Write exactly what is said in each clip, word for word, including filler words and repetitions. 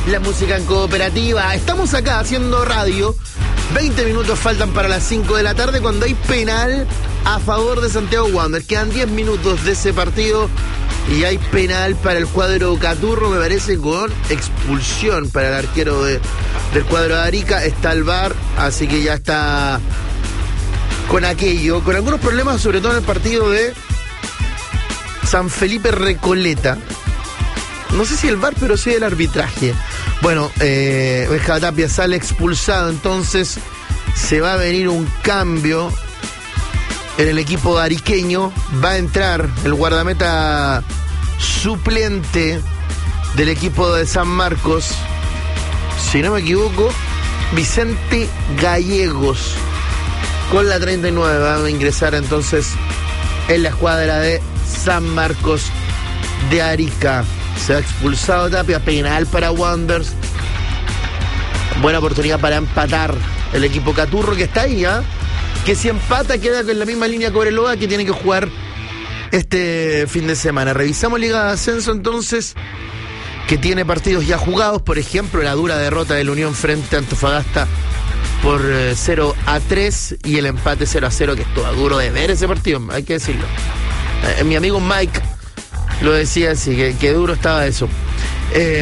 La música en cooperativa. Estamos acá haciendo radio. veinte minutos faltan para las cinco de la tarde cuando hay penal a favor de Santiago Wanderers. Quedan diez minutos de ese partido y hay penal para el cuadro Caturro, me parece, con expulsión para el arquero de, del cuadro de Arica. Está el V A R, así que ya está con aquello, con algunos problemas, sobre todo en el partido de San Felipe Recoleta. No sé si el V A R, pero sí el arbitraje. Bueno, eh, Benja Tapia sale expulsado, entonces se va a venir un cambio en el equipo ariqueño. Va a entrar el guardameta suplente del equipo de San Marcos, si no me equivoco, Vicente Gallegos, con la treinta y nueve. Va a ingresar entonces en la escuadra de San Marcos de Arica. Se ha expulsado Tapia, penal para Wanderers. Buena oportunidad para empatar el equipo Caturro, que está ahí, ¿eh? Que si empata queda con la misma línea Cobreloa, que tiene que jugar este fin de semana. Revisamos Liga de Ascenso entonces, que tiene partidos ya jugados. Por ejemplo, la dura derrota de la Unión frente a Antofagasta por eh, cero a tres y el empate cero a cero, que estuvo duro de ver ese partido, hay que decirlo. Eh, mi amigo Mike lo decía así, que, que duro estaba eso. Eh,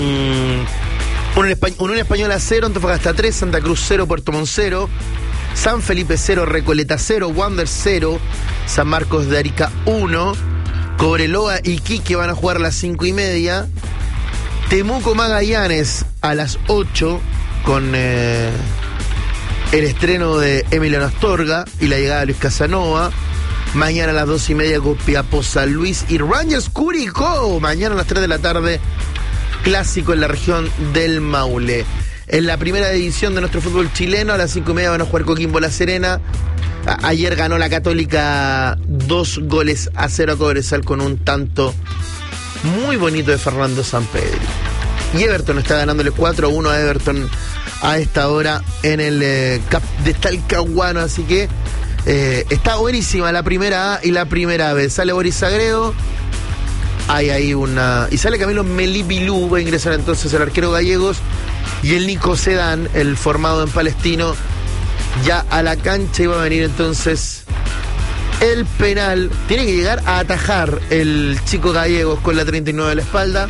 Unión Españ- Unión Española cero, Antofagasta tres, Santa Cruz cero, Puerto Montt cero, San Felipe cero, Recoleta cero, Wanderers cero, San Marcos de Arica uno, Cobreloa y Iquique van a jugar a las cinco y media, Temuco Magallanes a las ocho, con eh, el estreno de Emiliano Astorga y la llegada de Luis Casanova. Mañana a las dos y media Copiapó San Luis y Rangers Curicó. Mañana a las tres de la tarde, clásico en la región del Maule. En la primera división de nuestro fútbol chileno, a las cinco y media van a jugar Coquimbo La Serena. A- ayer ganó la Católica dos goles a cero a Cobresal con un tanto muy bonito de Fernando Sampedri. Y Everton está ganándole cuatro a uno a Everton a esta hora en el eh, Cap de Talcahuano, así que Eh, está buenísima la primera A y la primera B. Sale Boris Sagredo. Hay ahí una. Y sale Camilo Melibilú. Va a ingresar entonces el arquero Gallegos. Y el Nico Sedán, el formado en Palestino, ya a la cancha. Y va a venir entonces el penal. Tiene que llegar a atajar el chico Gallegos con la treinta y nueve a la espalda.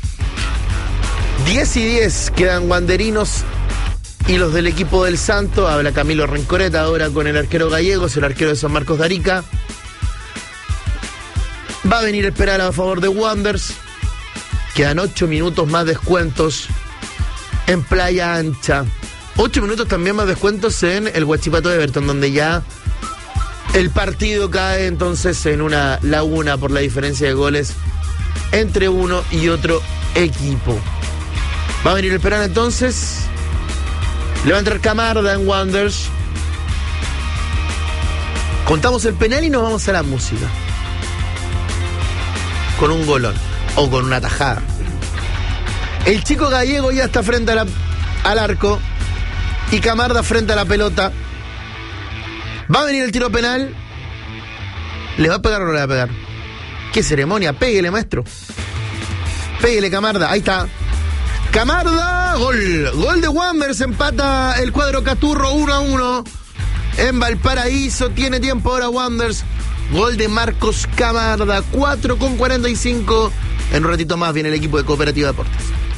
diez y diez quedan wanderinos y los del equipo del Santo. Habla Camilo Rencoreta ahora con el arquero Gallegos, el arquero de San Marcos de Arica. Va a venir el penal a favor de Wanderers. Quedan ocho minutos más descuentos en Playa Ancha. Ocho minutos también más descuentos en el Huachipato de Everton, donde ya el partido cae entonces en una laguna por la diferencia de goles entre uno y otro equipo. Va a venir el penal entonces. Le va a entrar Camarda en Wanderers. Contamos el penal y nos vamos a la música. Con un golón. O con una tajada. El chico Gallego ya está frente a la, al arco. Y Camarda frente a la pelota. Va a venir el tiro penal. ¿Le va a pegar o no le va a pegar? ¡Qué ceremonia! Péguele, maestro. Péguele, Camarda. Ahí está. Camarda, gol, gol de Wanderers, empata el cuadro Caturro uno a uno en Valparaíso. Tiene tiempo ahora Wanderers, gol de Marcos Camarda, cuatro con cuarenta y cinco. En un ratito más viene el equipo de Cooperativa Deportes.